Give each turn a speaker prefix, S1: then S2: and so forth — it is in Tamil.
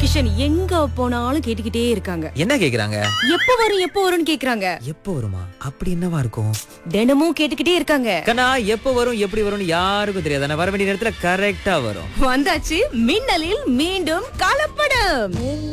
S1: கிஷன் எங்க போனாலும் கேட்டுக்கிட்டே இருக்காங்க.
S2: என்ன கேக்குறாங்க?
S1: எப்ப வரும்னு கேக்குறாங்க.
S2: எப்போ வருமா? அப்படி என்னவா இருக்கும்?
S1: தினமும் கேட்டுக்கிட்டே இருக்காங்க.
S2: கண்ணா எப்போ வரும் எப்படி வரும்னு யாருக்கும் தெரியாது. ஆனா வர வேண்டிய நேரத்துல கரெக்டா வரும்.
S1: வந்தாச்சு மின்னலில் மீண்டும் கலப்படம்.